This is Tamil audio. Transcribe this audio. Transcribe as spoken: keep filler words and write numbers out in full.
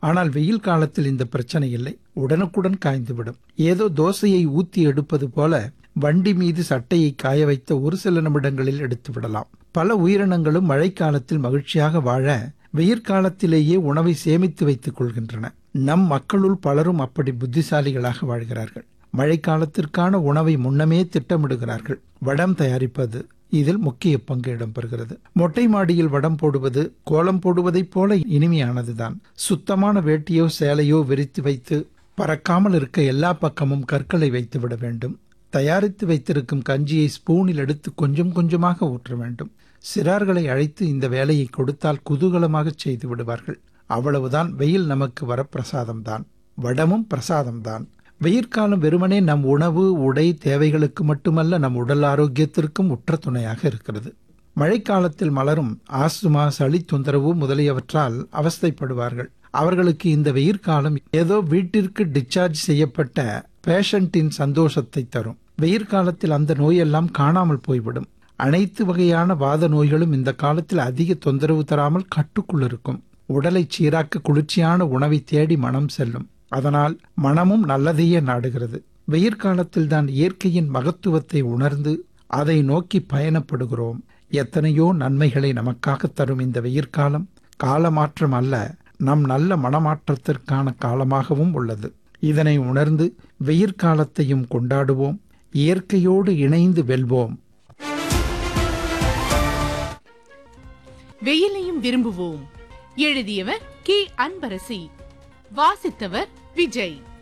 ஆனால் வெயில் காலத்தில் இந்த பிரச்சனை இல்லை, உடனுக்குடன் காய்ந்துவிடும். ஏதோ தோசையை ஊத்தி எடுப்பது போல வண்டி மீது சட்டையை காய வைத்த ஒரு சில நிமிடங்களில் எடுத்து விடலாம். பல உயிரினங்களும் மழைக்காலத்தில் மகிழ்ச்சியாக வாழ வெயிற்காலத்திலேயே உணவை சேமித்து வைத்துக் கொள்கின்றன. நம் மக்களுள் பலரும் அப்படி புத்திசாலிகளாக வாழ்கிறார்கள். மழைக்காலத்திற்கான உணவை முன்னமே திட்டமிடுகிறார்கள். வடம் தயாரிப்பது இதில் முக்கிய பங்கு இடம்பெறுகிறது. மொட்டை மாடியில் வடம் போடுவது கோலம் போடுவதைப் போல இனிமையானதுதான். சுத்தமான வேட்டியோ சேலையோ விரித்து வைத்து பறக்காமல் இருக்க எல்லா பக்கமும் கற்களை வைத்து விட வேண்டும். தயாரித்து வைத்திருக்கும் கஞ்சியை ஸ்பூனில் எடுத்து கொஞ்சம் கொஞ்சமாக ஊற்ற வேண்டும். சிறார்களை அழைத்து இந்த வேலையை கொடுத்தால் குதூகலமாக செய்து விடுவார்கள். அவ்வளவுதான். வெயில் நமக்கு வர பிரசாதம்தான், வடமும் பிரசாதம்தான். வெயிற்காலம் வெறுமனே நம் உணவு உடை தேவைகளுக்கு மட்டுமல்ல, நம் உடல் ஆரோக்கியத்திற்கும் உற்ற துணையாக இருக்கிறது. மழைக்காலத்தில் மலரும் ஆஸ்துமா, சளி தொந்தரவு முதலியவற்றால் அவஸ்தைப்படுவார்கள். அவர்களுக்கு இந்த வெயிற்காலம் ஏதோ வீட்டிற்கு டிஸ்சார்ஜ் செய்யப்பட்ட பேஷண்டின் சந்தோஷத்தை தரும். வெயிற்காலத்தில் அந்த நோயெல்லாம் காணாமல் போய்விடும். அனைத்து வகையான வாத நோய்களும் இந்த காலத்தில் அதிக தொந்தரவு தராமல் கட்டுக்குள் இருக்கும். உடலை சீராக்க குளிர்ச்சியான உணவை தேடி மனம் செல்லும். அதனால் மனமும் நல்லதையே நாடுகிறது. வெயிற்காலத்தில் தான் இயற்கையின் மகத்துவத்தை உணர்ந்து அதை நோக்கி பயணப்படுகிறோம். எத்தனையோ நன்மைகளை நமக்காக தரும் இந்த வெயிற்காலம் காலமாற்றம் அல்ல, நம் நல்ல மனமாற்றத்திற்கான காலமாகவும் உள்ளது. இதனை உணர்ந்து வெயிற்காலத்தையும் கொண்டாடுவோம், இயற்கையோடு இணைந்து வெல்வோம். வெயிலையும் விரும்புவோம். எழுதியவர் கி அன்பரசி, வாசித்தவர் விஜய்.